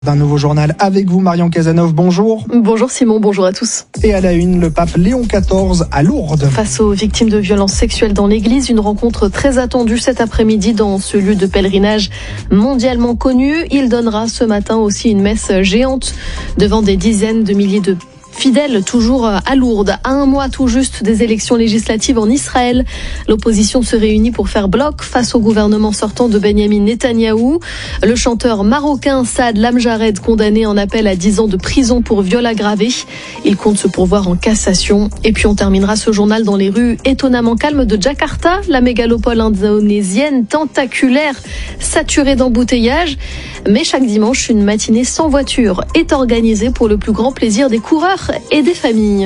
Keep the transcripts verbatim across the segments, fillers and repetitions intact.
D'un nouveau journal avec vous, Marion Cazeneuve, bonjour. Bonjour Simon, bonjour à tous. Et à la une, le pape Léon quatorze à Lourdes. Face aux victimes de violences sexuelles dans l'église, une rencontre très attendue cet après-midi dans ce lieu de pèlerinage mondialement connu. Il donnera ce matin aussi une messe géante devant des dizaines de milliers de fidèles, toujours à Lourdes. À un mois tout juste des élections législatives en Israël, l'opposition se réunit pour faire bloc face au gouvernement sortant de Benyamin Netanyahou. Le chanteur marocain Saad Lamjared, condamné en appel à dix ans de prison pour viol aggravé. Il compte se pourvoir en cassation. Et puis on terminera ce journal dans les rues étonnamment calmes de Jakarta, la mégalopole indonésienne tentaculaire, saturée d'embouteillages. Mais chaque dimanche, une matinée sans voiture est organisée pour le plus grand plaisir des coureurs et des familles.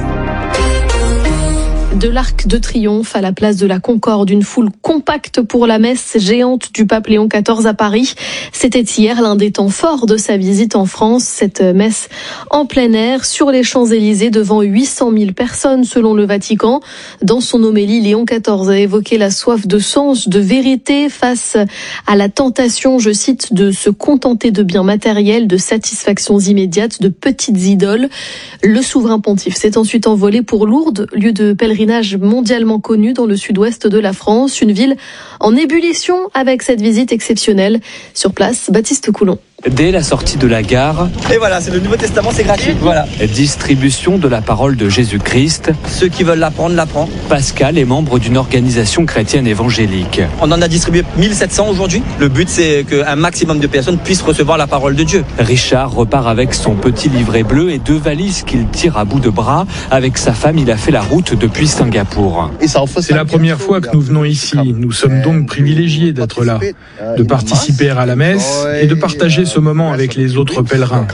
De l'Arc de Triomphe à la place de la Concorde, une foule compacte pour la messe géante du pape Léon quatorze à Paris. C'était hier l'un des temps forts de sa visite en France. Cette messe en plein air sur les Champs-Élysées devant huit cent mille personnes selon le Vatican. Dans son homélie, Léon quatorze a évoqué la soif de sens, de vérité face à la tentation, je cite, de se contenter de biens matériels, de satisfactions immédiates, de petites idoles. Le souverain pontife s'est ensuite envolé pour Lourdes, lieu de pèlerinage mondialement connu dans le sud-ouest de la France, une ville en ébullition avec cette visite exceptionnelle. Sur place, Baptiste Coulon. Dès la sortie de la gare, et voilà, c'est le Nouveau Testament, c'est gratuit. Voilà. Distribution de la parole de Jésus-Christ. Ceux qui veulent l'apprendre, l'apprennent. Pascal est membre d'une organisation chrétienne évangélique. On en a distribué mille sept cents aujourd'hui. Le but, c'est qu'un maximum de personnes puissent recevoir la parole de Dieu. Richard repart avec son petit livret bleu et deux valises qu'il tire à bout de bras. Avec sa femme, il a fait la route depuis Singapour. C'est la première fois que nous venons ici. Nous sommes donc privilégiés d'être là, de participer à la messe et de partager ce moment avec les autres pèlerins.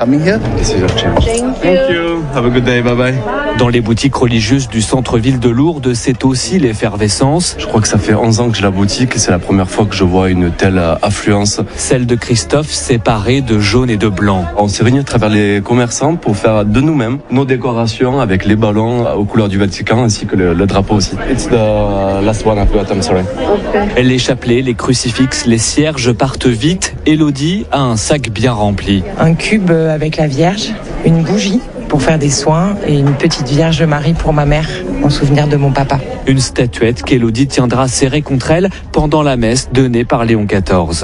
Dans les boutiques religieuses du centre-ville de Lourdes, c'est aussi l'effervescence. Je crois que ça fait onze ans que j'ai la boutique et c'est la première fois que je vois une telle affluence. Celle de Christophe séparée de jaune et de blanc. On s'est réunis à travers les commerçants pour faire de nous-mêmes nos décorations avec les ballons aux couleurs du Vatican ainsi que le, le drapeau aussi. It's the last one, I'm sorry. Okay. Les chapelets, les crucifixes, les cierges partent vite. Élodie a un sac bien rempli. Un cube avec la Vierge, une bougie pour faire des soins et une petite Vierge Marie pour ma mère, en souvenir de mon papa. Une statuette qu'Élodie tiendra serrée contre elle pendant la messe donnée par Léon quatorze.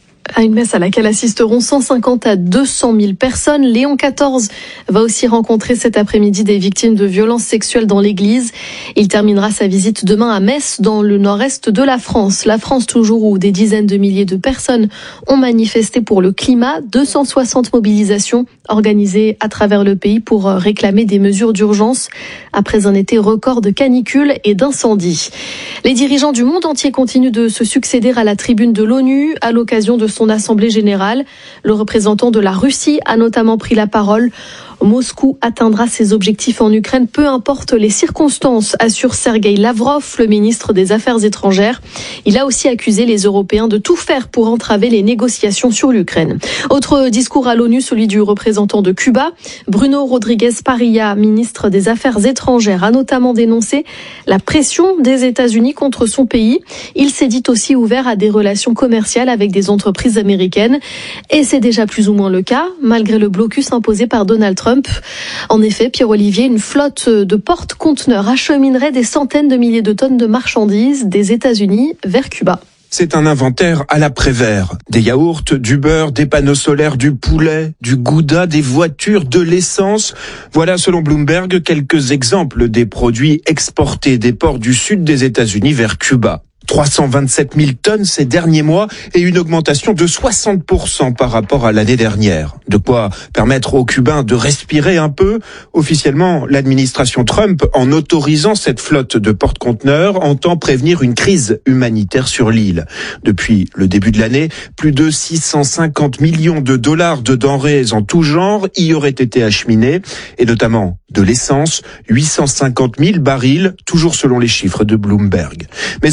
À une messe à laquelle assisteront cent cinquante à deux cent mille personnes. Léon quatorze va aussi rencontrer cet après-midi des victimes de violences sexuelles dans l'église. Il terminera sa visite demain à Metz, dans le nord-est de la France. La France toujours, où des dizaines de milliers de personnes ont manifesté pour le climat. deux cent soixante mobilisations organisées à travers le pays pour réclamer des mesures d'urgence après un été record de canicules et d'incendies. Les dirigeants du monde entier continuent de se succéder à la tribune de l'ONU à l'occasion de son assemblée générale. Le représentant de la Russie a notamment pris la parole. Moscou atteindra ses objectifs en Ukraine, peu importe les circonstances, assure Sergueï Lavrov, le ministre des Affaires étrangères. Il a aussi accusé les Européens de tout faire pour entraver les négociations sur l'Ukraine. Autre discours à l'ONU, celui du représentant de Cuba. Bruno Rodriguez Parilla, ministre des Affaires étrangères, a notamment dénoncé la pression des États-Unis contre son pays. Il s'est dit aussi ouvert à des relations commerciales avec des entreprises américaines. Et c'est déjà plus ou moins le cas, malgré le blocus imposé par Donald Trump. En effet, Pierre-Olivier, une flotte de porte-conteneurs acheminerait des centaines de milliers de tonnes de marchandises des États-Unis vers Cuba. C'est un inventaire à la Prévert. Des yaourts, du beurre, des panneaux solaires, du poulet, du gouda, des voitures, de l'essence. Voilà, selon Bloomberg, quelques exemples des produits exportés des ports du sud des États-Unis vers Cuba. trois cent vingt-sept mille tonnes ces derniers mois et une augmentation de soixante pour cent par rapport à l'année dernière. De quoi permettre aux Cubains de respirer un peu. Officiellement, l'administration Trump, en autorisant cette flotte de porte-conteneurs, entend prévenir une crise humanitaire sur l'île. Depuis le début de l'année, plus de six cent cinquante millions de dollars de denrées en tout genre y auraient été acheminés, et notamment de l'essence, huit cent cinquante mille barils, toujours selon les chiffres de Bloomberg. Mais un expert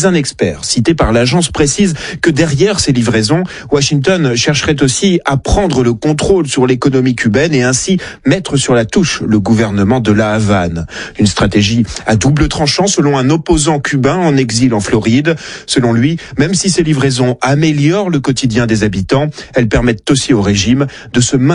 affaires citées par l'agence précisent que derrière ces livraisons, Washington chercherait aussi à prendre le contrôle sur l'économie cubaine et ainsi mettre sur la touche le gouvernement de la Havane. Une stratégie à double tranchant selon un opposant cubain en exil en Floride. Selon lui, même si ces livraisons améliorent le quotidien des habitants, elles permettent aussi au régime de se maintenir